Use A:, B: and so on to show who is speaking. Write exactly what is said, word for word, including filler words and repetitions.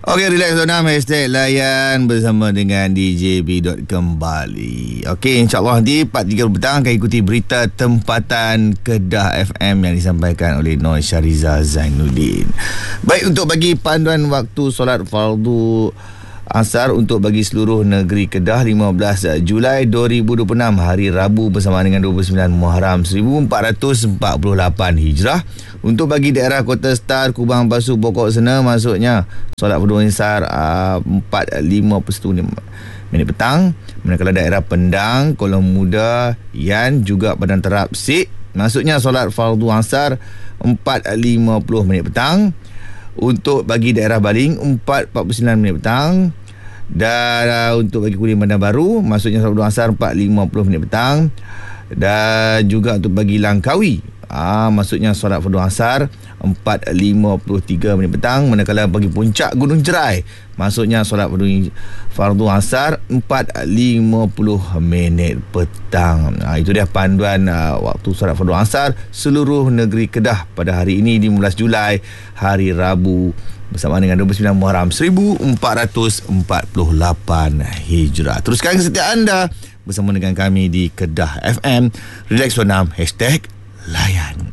A: Okey, relax zona hashtag layan bersama dengan D J B. Kembali. Okey, insyaAllah di empat tiga puluh petang akan ikuti berita tempatan Kedah F M yang disampaikan oleh Nur Syariza Zainuddin. Baik, untuk bagi panduan waktu solat fardu Asar untuk bagi seluruh negeri Kedah lima belas Julai dua ribu dua puluh enam hari Rabu bersamaan dengan dua puluh sembilan Muharram seribu empat ratus empat puluh lapan Hijrah. Untuk bagi daerah Kota Star, Kubang, Basu, Pokok Sena, maksudnya solat fardu asar uh, empat lima puluh satu minit petang. Manakala daerah Pendang, Kolong Muda, Yan, juga Padang Terap Sik, maksudnya solat fardu asar empat lima puluh minit petang. Untuk bagi daerah Baling empat empat puluh sembilan minit petang. Dan uh, untuk bagi Kulim Bandar Baru, maksudnya solat fardu asar empat lima puluh minit petang. Dan juga untuk bagi Langkawi, ah, maksudnya solat fardu asar empat lima puluh tiga minit petang. Manakala bagi Puncak Gunung Jerai, maksudnya solat fardu asar empat lima puluh minit petang. Ah, itu dia panduan uh, waktu solat fardu asar seluruh negeri Kedah pada hari ini lima belas Julai hari Rabu bersamaan dengan dua puluh sembilan Muharram seribu empat ratus empat puluh lapan Hijrah. Teruskan kesetiaan anda bersama dengan kami di Kedah F M. Relax Sonam hashtag layan.